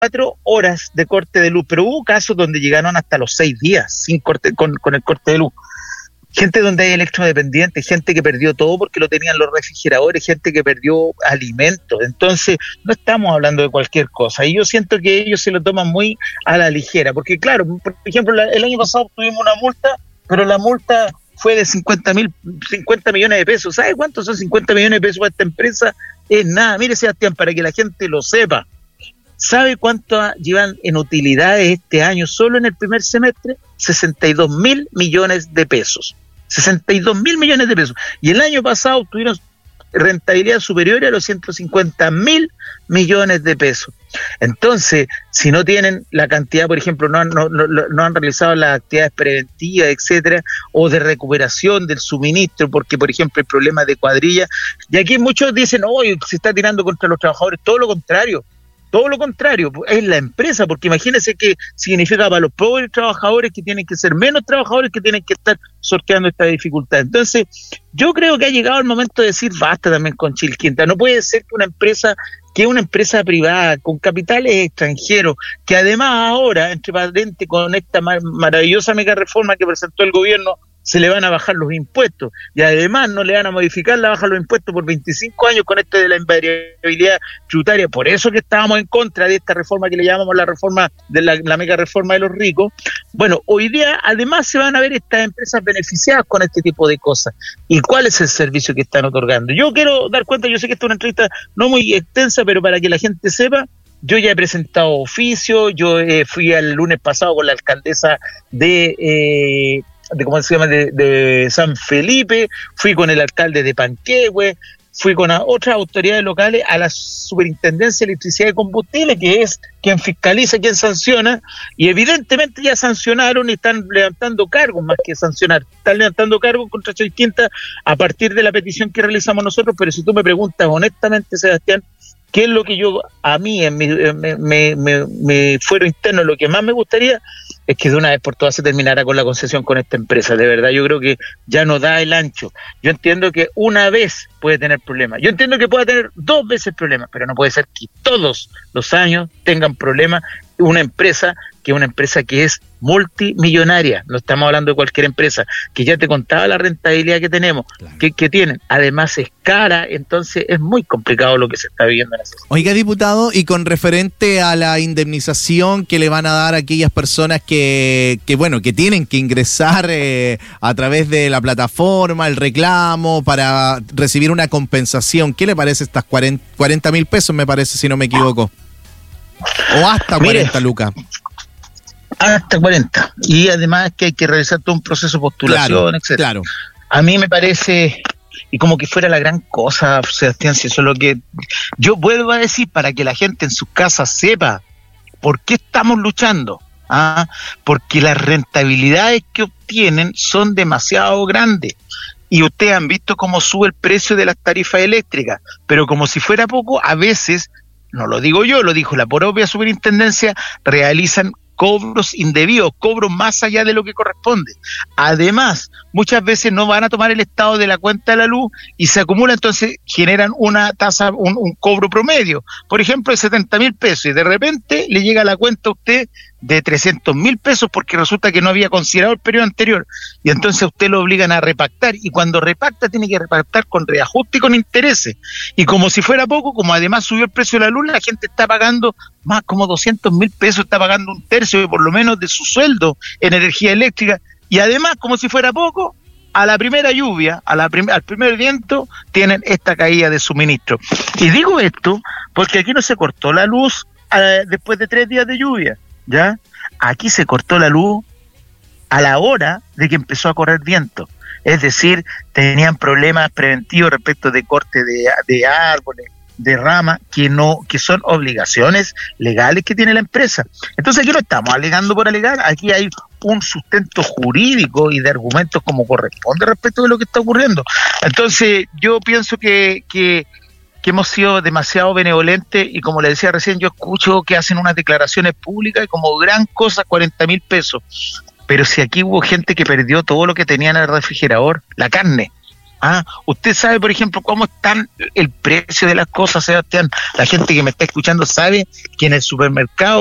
horas de corte de luz, pero hubo casos donde llegaron hasta los 6 días sin corte, con el corte de luz. Gente donde hay electrodependientes, gente que perdió todo porque lo tenían los refrigeradores, gente que perdió alimentos. Entonces, no estamos hablando de cualquier cosa. Y yo siento que ellos se lo toman muy a la ligera. Porque, claro, por ejemplo, el año pasado tuvimos una multa, pero la multa fue de 50 millones de pesos. ¿Sabe cuántos son 50 millones de pesos para esta empresa? Es nada. Mire, Sebastián, para que la gente lo sepa. ¿Sabe cuánto llevan en utilidades este año solo en el primer semestre? 62.000 millones de pesos. 62.000 millones de pesos. Y el año pasado tuvieron rentabilidad superior a los 150.000 millones de pesos. Entonces, si no tienen la cantidad, por ejemplo, no han realizado las actividades preventivas, etcétera, o de recuperación del suministro, porque, por ejemplo, el problema de cuadrilla, y aquí muchos dicen, oye, se está tirando contra los trabajadores, todo lo contrario, es la empresa, porque imagínense que significa para los pobres trabajadores que tienen que ser menos trabajadores que tienen que estar sorteando esta dificultad. Entonces, yo creo que ha llegado el momento de decir basta también con Chilquinta. No puede ser que una empresa privada con capitales extranjeros, que además ahora, entre paréntesis, con esta maravillosa mega reforma que presentó el gobierno, se le van a bajar los impuestos y además no le van a modificar la baja de los impuestos por 25 años con esto de la invariabilidad tributaria. Por eso que estábamos en contra de esta reforma que le llamamos la reforma de la mega reforma de los ricos. Bueno, hoy día además se van a ver estas empresas beneficiadas con este tipo de cosas. ¿Y cuál es el servicio que están otorgando? Yo quiero dar cuenta, yo sé que esta es una entrevista no muy extensa, pero para que la gente sepa, yo ya he presentado oficio, yo fui el lunes pasado con la alcaldesa de ¿cómo se llama? De San Felipe, fui con el alcalde de Panquehue, fui con otras autoridades locales a la Superintendencia de Electricidad y Combustible, que es quien fiscaliza, quien sanciona, y evidentemente ya sancionaron y están levantando cargos más que sancionar. Están levantando cargos contra Chilquinta a partir de la petición que realizamos nosotros, pero si tú me preguntas honestamente, Sebastián, ¿qué es lo que a mí, en mi fuero interno, lo que más me gustaría es que de una vez por todas se terminara con la concesión con esta empresa? De verdad, yo creo que ya no da el ancho. Yo entiendo que una vez puede tener problemas. Yo entiendo que pueda tener 2 veces problemas, pero no puede ser que todos los años tengan problemas una empresa que es multimillonaria. No estamos hablando de cualquier empresa, que ya te contaba la rentabilidad que tenemos, claro, que tienen. Además es cara, entonces es muy complicado lo que se está viviendo en esa zona. Oiga, diputado, y con referente a la indemnización que le van a dar a aquellas personas que tienen que ingresar a través de la plataforma, el reclamo, para recibir una compensación, ¿qué le parece estas 40.000 pesos, me parece, si no me equivoco? O hasta 40, Lucas. Hasta 40. Y además que hay que realizar todo un proceso de postulación, claro, etcétera. Claro. A mí me parece, y como que fuera la gran cosa, Sebastián, si eso es lo que yo vuelvo a decir, para que la gente en sus casas sepa por qué estamos luchando. Porque las rentabilidades que obtienen son demasiado grandes. Y ustedes han visto cómo sube el precio de las tarifas eléctricas, pero como si fuera poco, a veces, no lo digo yo, lo dijo la propia superintendencia, realizan cobros indebidos, cobros más allá de lo que corresponde. Además, muchas veces no van a tomar el estado de la cuenta de la luz y se acumula, entonces generan una tasa, un cobro promedio, por ejemplo, de 70.000 pesos, y de repente le llega la cuenta a usted de 300.000 pesos porque resulta que no había considerado el periodo anterior, y entonces a usted lo obligan a repactar, y cuando repacta tiene que repactar con reajuste y con intereses, y como si fuera poco, como además subió el precio de la luz, la gente está pagando más como 200.000 pesos, está pagando un tercio por lo menos de su sueldo en energía eléctrica, y además, como si fuera poco, a la primera lluvia, al primer viento, tienen esta caída de suministro. Y digo esto porque aquí no se cortó la luz después de 3 días de lluvia, ¿ya? Aquí se cortó la luz a la hora de que empezó a correr viento. Es decir, tenían problemas preventivos respecto de corte de árboles, de ramas, que son obligaciones legales que tiene la empresa. Entonces aquí no estamos alegando por alegar, aquí hay un sustento jurídico y de argumentos como corresponde respecto de lo que está ocurriendo. Entonces yo pienso que hemos sido demasiado benevolentes, y como le decía recién, yo escucho que hacen unas declaraciones públicas y como gran cosa 40.000 pesos, pero si aquí hubo gente que perdió todo lo que tenía en el refrigerador, la carne, Usted sabe, por ejemplo, cómo están el precio de las cosas, Sebastián. La gente que me está escuchando sabe que en el supermercado